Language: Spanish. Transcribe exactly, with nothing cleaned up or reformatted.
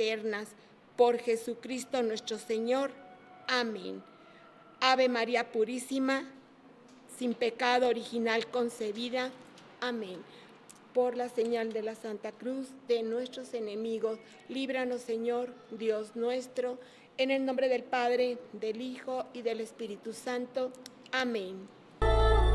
eternas. Por Jesucristo nuestro Señor. Amén. Ave María Purísima, sin pecado original concebida. Amén. Por la señal de la Santa Cruz de nuestros enemigos, líbranos, Señor, Dios nuestro, en el nombre del Padre, del Hijo y del Espíritu Santo. Amén.